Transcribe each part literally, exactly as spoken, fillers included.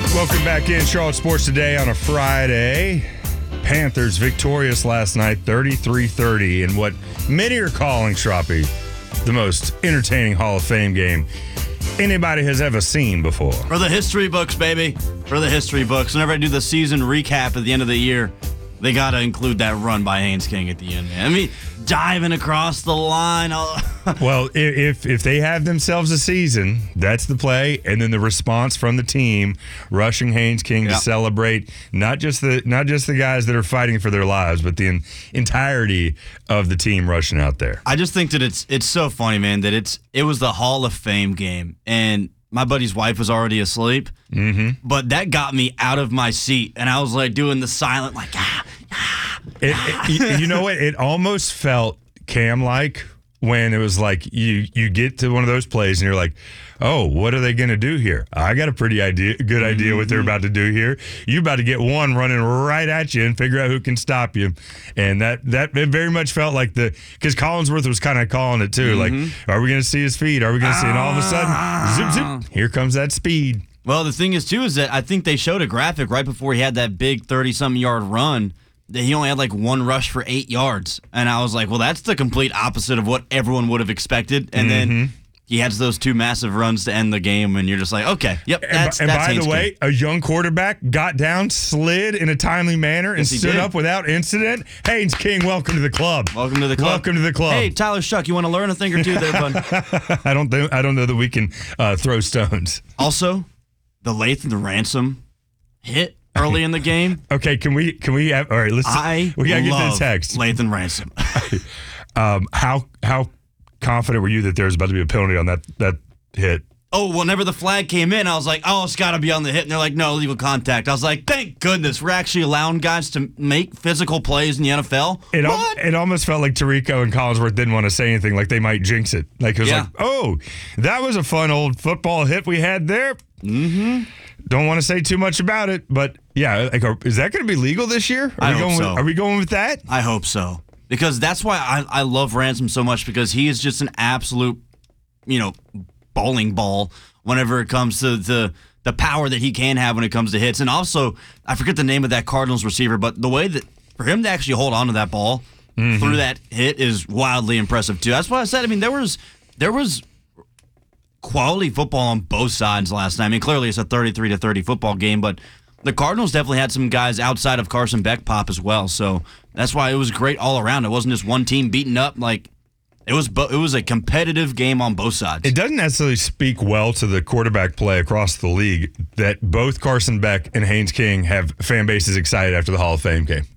Welcome back in Charlotte Sports Today on a Friday. Panthers victorious last night, thirty-three thirty, in what many are calling, Shroppy, the most entertaining Hall of Fame game anybody has ever seen before. For the history books, baby. For the history books. Whenever I do the season recap at the end of the year, they got to include that run by Haynes King at the end, man. I mean, diving across the line. Well, if if they have themselves a season, that's the play, and then the response from the team, rushing Haynes King yep. to celebrate not just the not just the guys that are fighting for their lives, but the en- entirety of the team rushing out there. I just think that it's it's so funny, man, that it's it was the Hall of Fame game, and my buddy's wife was already asleep, mm-hmm. but that got me out of my seat, and I was like doing the silent, like, ah, ah. It, it, you know what? It almost felt Cam-like when it was like you you get to one of those plays and you're like, oh, what are they going to do here? I got a pretty idea, good idea mm-hmm. what they're about to do here. You're about to get one running right at you and figure out who can stop you. And that that it very much felt like the because Collinsworth was kind of calling it too. Mm-hmm. Like, are we going to see his feet? Are we going to see? And all of a sudden, zip zip, here comes that speed. Well, the thing is too is that I think they showed a graphic right before he had that big thirty-something yard run. He only had like one rush for eight yards. And I was like, well, that's the complete opposite of what everyone would have expected. And mm-hmm. then he has those two massive runs to end the game, and you're just like, okay, yep, that's And, that's and by Haynes the way, King. a young quarterback got down, slid in a timely manner, and Yes, he stood did. up without incident. Haynes King, welcome to the club. Welcome to the club. Welcome to the club. Hey, Tyler Shuck, you want to learn a thing or two there, bud? I don't think I don't know that we can uh, throw stones. Also, the Lathan the Ransom hit early in the game. Okay, can we can we have all right, let's I we gotta get love to the text. Lathan Ransom. um how how confident were you that there was about to be a penalty on that that hit? Oh, whenever the flag came in, I was like, oh, it's got to be on the hit. And they're like, no, illegal contact. I was like, thank goodness we're actually allowing guys to make physical plays in the N F L. It, al- what? it almost felt like Tirico and Collinsworth didn't want to say anything, like they might jinx it. Like it was Yeah. like, oh, that was a fun old football hit we had there. Mm-hmm. Don't want to say too much about it, but yeah, like, are, is that going to be legal this year? Are I we hope going so. With, are we going with that? I hope so. Because that's why I, I love Ransom so much, because he is just an absolute, you know, bowling ball whenever it comes to the, the power that he can have when it comes to hits. And also, I forget the name of that Cardinals receiver, but the way that for him to actually hold on to that ball mm-hmm. through that hit is wildly impressive too. That's why I said, I mean, there was there was quality football on both sides last night. I mean, clearly it's a thirty-three to thirty football game, but the Cardinals definitely had some guys outside of Carson Beck pop as well. So that's why it was great all around. It wasn't just one team beating up. Like it was, bo- it was a competitive game on both sides. It doesn't necessarily speak well to the quarterback play across the league that both Carson Beck and Haynes King have fan bases excited after the Hall of Fame game.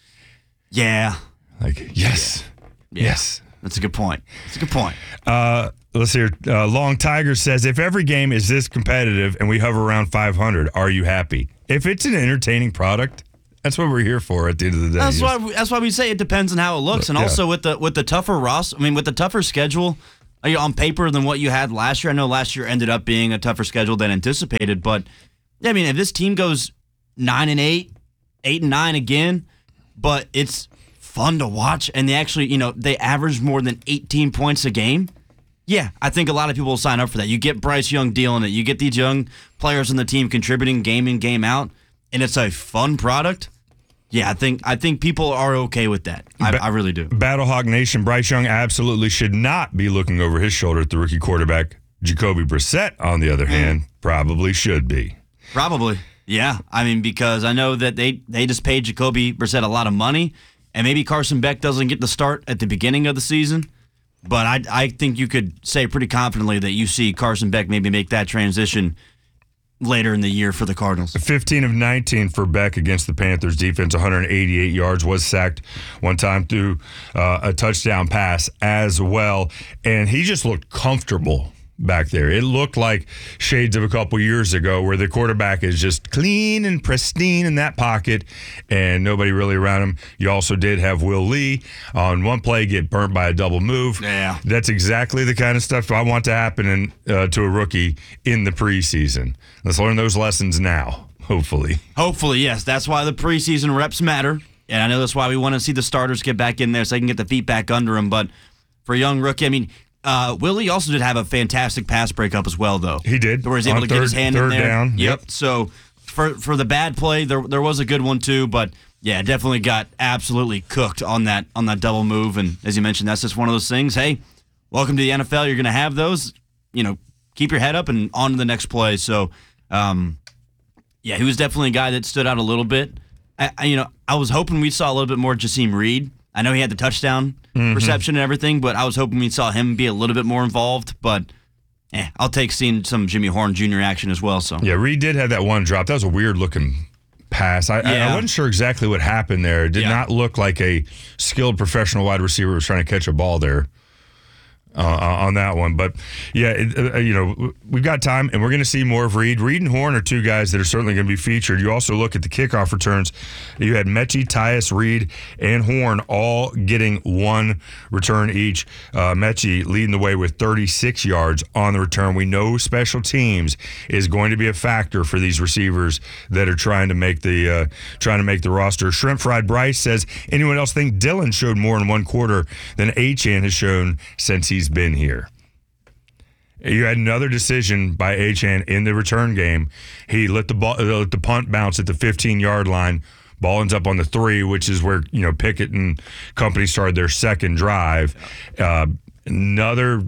Yeah. Like, yes. Yeah. Yes. That's a good point. That's a good point. Uh, let's hear. Uh, Long Tiger says, if every game is this competitive and we hover around five hundred, are you happy? If it's an entertaining product, that's what we're here for at the end of the day. That's why we, that's why we say it depends on how it looks. And Yeah. also with the with the tougher roster, I mean, with the tougher schedule uh, on paper than what you had last year. I know last year ended up being a tougher schedule than anticipated, but yeah, I mean, if this team goes nine and eight, eight and nine again, but it's fun to watch, and they actually, you know, they average more than eighteen points a game. Yeah, I think a lot of people will sign up for that. You get Bryce Young dealing it. You get these young players on the team contributing game in, game out, and it's a fun product. Yeah, I think I think people are okay with that. I, ba- I really do. Battlehawk Nation, Bryce Young absolutely should not be looking over his shoulder at the rookie quarterback. Jacoby Brissett, on the other hand, probably should be. Probably. Yeah. I mean, because I know that they, they just paid Jacoby Brissett a lot of money, and maybe Carson Beck doesn't get the start at the beginning of the season. But I I think you could say pretty confidently that you see Carson Beck maybe make that transition later in the year for the Cardinals. fifteen of nineteen for Beck against the Panthers defense, one hundred eighty-eight yards, was sacked one time through uh, a touchdown pass as well. And he just looked comfortable back there. It looked like shades of a couple years ago where the quarterback is just clean and pristine in that pocket and nobody really around him. You also did have Will Lee on one play get burnt by a double move. Yeah. That's exactly the kind of stuff I want to happen in, uh, to a rookie in the preseason. Let's learn those lessons now, hopefully. Hopefully, yes. That's why the preseason reps matter. And I know that's why we want to see the starters get back in there so they can get the feet back under them. But for a young rookie, I mean, Uh, Willie also did have a fantastic pass breakup as well, though. He did. Where he was able On to get third- his hand in third there. down. Yep. Yep. So for for the bad play, there there was a good one too, but yeah, definitely got absolutely cooked on that on that double move. And as you mentioned, that's just one of those things. Hey, welcome to the N F L. You're going to have those. You know, keep your head up and on to the next play. So, um, yeah, he was definitely a guy that stood out a little bit. I, I, you know, I was hoping we saw a little bit more Jasim Reed. I know he had the touchdown mm-hmm. reception and everything, but I was hoping we saw him be a little bit more involved. But eh, I'll take seeing some Jimmy Horn Junior action as well. So yeah, Reed did have that one drop. That was a weird looking pass. I, yeah. I, I wasn't sure exactly what happened there. It did yeah. not look like a skilled professional wide receiver was trying to catch a ball there. Uh, on that one. But, yeah, it, uh, you know, we've got time, and we're going to see more of Reed. Reed and Horn are two guys that are certainly going to be featured. You also look at the kickoff returns. You had Mechie, Tyus, Reed, and Horn all getting one return each. Uh, Mechie leading the way with thirty-six yards on the return. We know special teams is going to be a factor for these receivers that are trying to make the uh, trying to make the roster. Shrimp Fried Bryce says, anyone else think Dillon showed more in one quarter than Achane has shown since he's been here? You had another decision by Achane in the return game. He let the ball, let the punt bounce at the fifteen-yard line. Ball ends up on the three, which is where, you know, Pickett and company started their second drive. Uh, another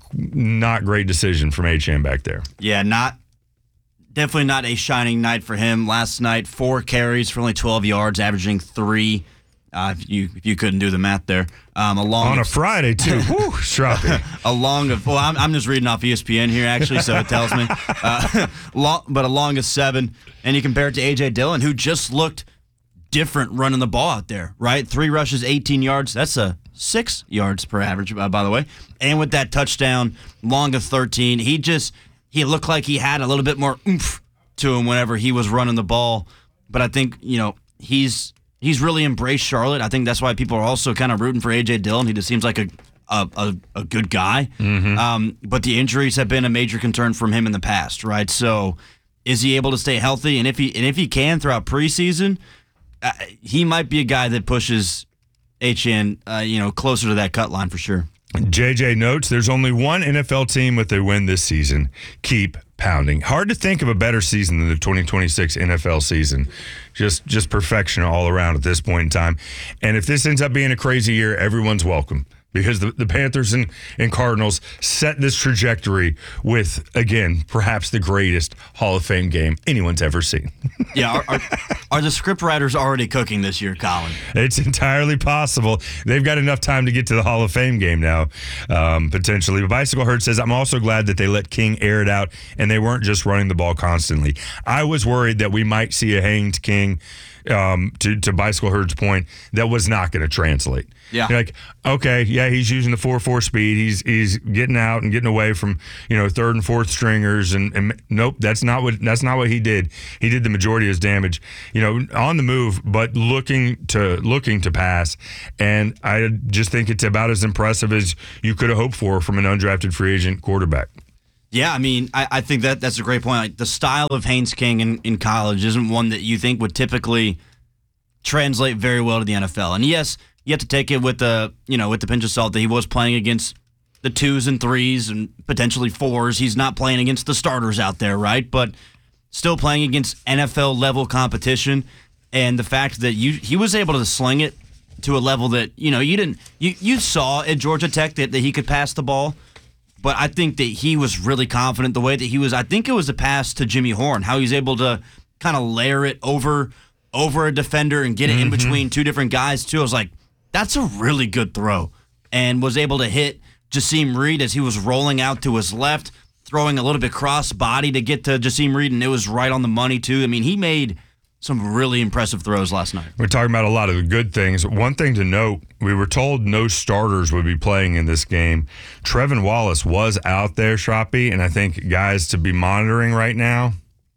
not great decision from Achane back there. Yeah, not definitely not a shining night for him last night. Four carries for only twelve yards, averaging three. Uh, if you if you couldn't do the math there, um, along on a Friday too, woo, stroppy. along of well, I'm I'm just reading off E S P N here actually, so it tells me. Uh, long, but along of seven, and you compare it to A J Dillon, who just looked different running the ball out there, right? Three rushes, eighteen yards. That's a six yards per average, uh, by the way. And with that touchdown, long of thirteen, he just he looked like he had a little bit more oomph to him whenever he was running the ball. But I think you know he's. He's really embraced Charlotte. I think that's why people are also kind of rooting for A J Dillon. He just seems like a a, a, a good guy. Mm-hmm. Um, but the injuries have been a major concern from him in the past, right? So is he able to stay healthy? And if he and if he can throughout preseason, uh, he might be a guy that pushes Achane, uh, you know, closer to that cut line for sure. J J notes, there's only one N F L team with a win this season. Keep pounding. Hard to think of a better season than the twenty twenty-six N F L season. Just just perfection all around at this point in time. And if this ends up being a crazy year, everyone's welcome. Because the, the Panthers and, and Cardinals set this trajectory with, again, perhaps the greatest Hall of Fame game anyone's ever seen. Yeah, are, are, are the script writers already cooking this year, Colin? It's entirely possible. They've got enough time to get to the Hall of Fame game now, um, potentially. But Bicycle Herd says, I'm also glad that they let King air it out and they weren't just running the ball constantly. I was worried that we might see a hanged King, um, to, to Bicycle Herd's point, that was not going to translate. Yeah. You're like, okay, yeah, he's using the four four speed. He's he's getting out and getting away from, you know, third and fourth stringers and, and nope, that's not what that's not what he did. He did the majority of his damage, you know, on the move, but looking to looking to pass. And I just think it's about as impressive as you could have hoped for from an undrafted free agent quarterback. Yeah, I mean, I, I think that that's a great point. Like the style of Haynes King in, in college isn't one that you think would typically translate very well to the N F L. And yes, you have to take it with the, you know, with the pinch of salt that he was playing against the twos and threes and potentially fours. He's not playing against the starters out there, right? But still playing against N F L level competition, and the fact that you he was able to sling it to a level that, you know, you didn't you you saw at Georgia Tech that, that he could pass the ball. But I think that he was really confident the way that he was. I think it was a pass to Jimmy Horn, how he's able to kind of layer it over over a defender and get it mm-hmm. in between two different guys, too. I was like, that's a really good throw. And was able to hit Jasim Reed as he was rolling out to his left, throwing a little bit cross body to get to Jasim Reed, and it was right on the money, too. I mean, he made some really impressive throws last night. We're talking about a lot of the good things. One thing to note, we were told no starters would be playing in this game. Trevin Wallace was out there, Shroppy, and I think guys to be monitoring right now,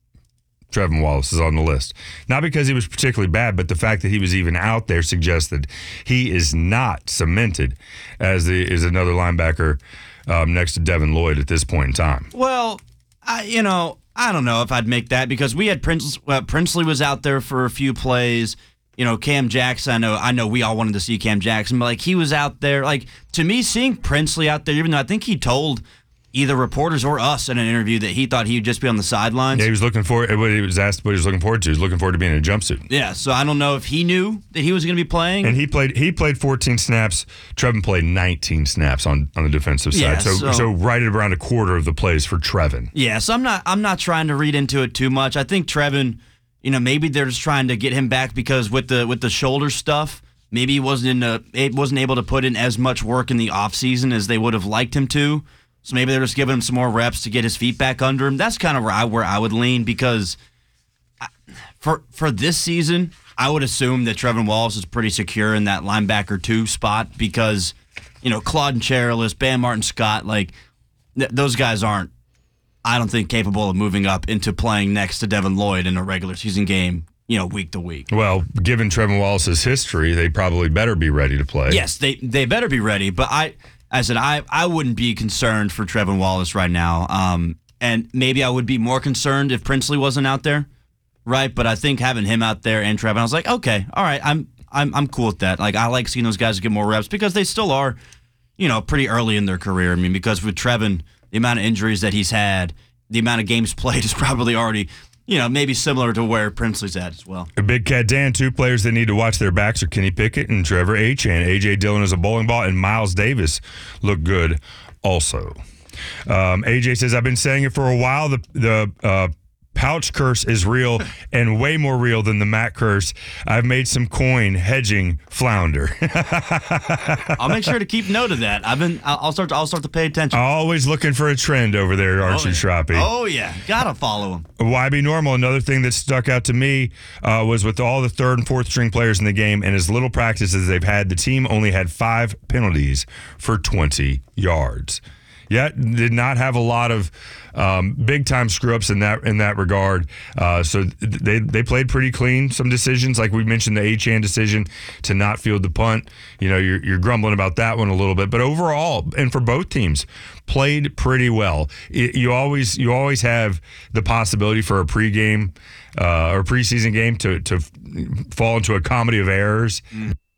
Trevin Wallace is on the list. Not because he was particularly bad, but the fact that he was even out there suggested he is not cemented as the is another linebacker um, next to Devin Lloyd at this point in time. Well, I, you know, I don't know if I'd make that because we had Prince, uh, Princely was out there for a few plays. You know, Cam Jackson, I know I know we all wanted to see Cam Jackson, but like he was out there. Like to me, seeing Princely out there, even though I think he told either reporters or us in an interview that he thought he would just be on the sidelines. Yeah, he was looking for what he was asked what he was looking forward to. He was looking forward to being in a jumpsuit. Yeah, so I don't know if he knew that he was going to be playing. And he played he played fourteen snaps. Trevin played nineteen snaps on, on the defensive side. Yeah, so, so so right at around a quarter of the plays for Trevin. Yeah, so I'm not I'm not trying to read into it too much. I think Trevin, you know, maybe they're just trying to get him back because with the with the shoulder stuff, maybe he wasn't in a, it wasn't able to put in as much work in the offseason as they would have liked him to. So maybe they're just giving him some more reps to get his feet back under him. That's kind of where I, where I would lean because I, for for this season, I would assume that Trevin Wallace is pretty secure in that linebacker two spot because, you know, Claude and Cherilus, Bam Martin Scott, like th- those guys aren't, I don't think, capable of moving up into playing next to Devin Lloyd in a regular season game, you know, week to week. Well, given Trevin Wallace's history, they probably better be ready to play. Yes, they they better be ready, but I. I said I, I wouldn't be concerned for Trevin Wallace right now. Um, and maybe I would be more concerned if Princely wasn't out there, right? But I think having him out there and Trevin, I was like, okay, all right, I'm I'm I'm cool with that. Like I like seeing those guys get more reps because they still are, you know, pretty early in their career. I mean, because with Trevin, the amount of injuries that he's had, the amount of games played is probably already, you know, maybe similar to where Princely's at as well. Big Cat Dan, two players that need to watch their backs are Kenny Pickett and Trevor Achane. A J Dillon is a bowling ball, and Miles Davis look good also. Um, A J says, I've been saying it for a while. The the uh, pouch curse is real and way more real than the Matt curse. I've made some coin hedging flounder. I'll make sure to keep note of that. I've been. I'll I'll start. To, I'll start to pay attention. Always looking for a trend over there, Archie oh, yeah. Shroppy. Oh yeah, gotta follow him. Why be normal? Another thing that stuck out to me uh, was with all the third and fourth string players in the game and as little practice as they've had, the team only had five penalties for twenty yards. Yet did not have a lot of um, big time screw ups in that in that regard. Uh, so they they played pretty clean. Some decisions, like we mentioned, the Achane decision to not field the punt. You know, you're you're grumbling about that one a little bit, but overall, and for both teams, played pretty well. It, you always you always have the possibility for a pregame uh, or preseason game to to fall into a comedy of errors. Mm.